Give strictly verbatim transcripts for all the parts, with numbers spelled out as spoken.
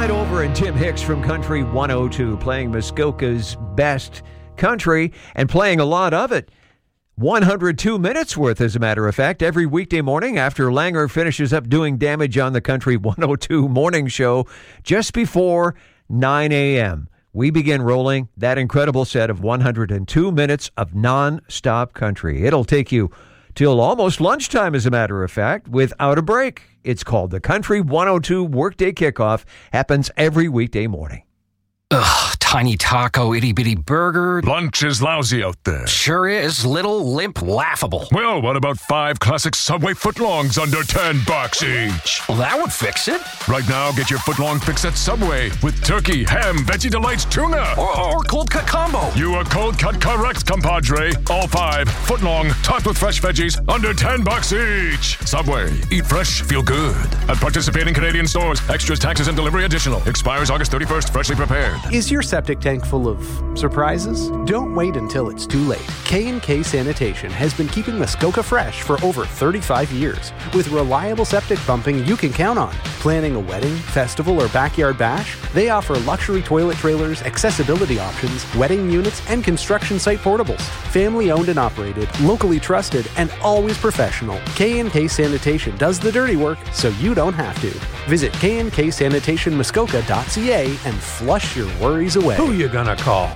Clyde Over and Tim Hicks from Country one oh two, playing Muskoka's best country and playing a lot of it. one hundred two minutes worth, as a matter of fact, every weekday morning after Langer finishes up doing damage on the Country one oh two morning show just before nine a.m. We begin rolling that incredible set of one hundred two minutes of non-stop country. It'll take you till almost lunchtime, as a matter of fact, without a break. It's called the Country one oh two Workday Kickoff. Happens every weekday morning. Ugh, tiny taco, itty-bitty burger. Lunch is lousy out there. Sure is. Little, limp, laughable. Well, what about five classic Subway footlongs under ten bucks each? Well, that would fix it. Right now, get your footlong fix at Subway with turkey, ham, veggie delights, tuna. Or, or cold cut combo. You are cold cut correct, compadre. All five, footlong, topped with fresh veggies, under ten bucks each. Subway, eat fresh, feel good. At participating Canadian stores, extras, taxes, and delivery additional. Expires August thirty-first, freshly prepared. Is your septic tank full of surprises? Don't wait until it's too late. K and K Sanitation has been keeping Muskoka fresh for over thirty-five years. With reliable septic pumping you can count on. Planning a wedding, festival, or backyard bash? They offer luxury toilet trailers, accessibility options, wedding units, and construction site portables. Family owned and operated, locally trusted, and always professional. K and K Sanitation does the dirty work so you don't have to. Visit k and k sanitation muskoka dot c a and flush your worries away. Who you gonna call?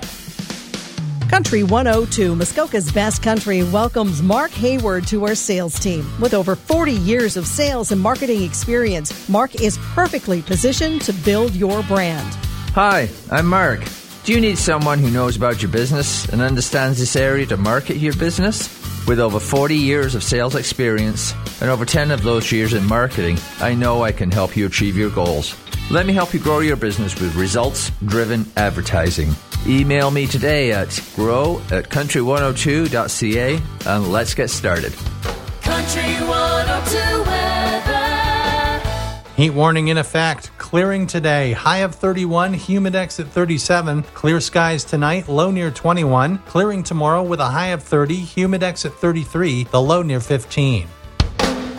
Country one oh two, Muskoka's best country, welcomes Mark Hayward to our sales team. With over forty years of sales and marketing experience, Mark is perfectly positioned to build your brand. Hi, I'm Mark. Do you need someone who knows about your business and understands this area to market your business? With over forty years of sales experience and over ten of those years in marketing, I know I can help you achieve your goals. Let me help you grow your business with results-driven advertising. Email me today at grow at country one oh two dot c a and let's get started. Country one oh two weather. Heat warning in effect. Clearing today. High of thirty-one, humidex at thirty-seven. Clear skies tonight, low near twenty-one. Clearing tomorrow with a high of thirty, humidex at thirty-three, the low near fifteen.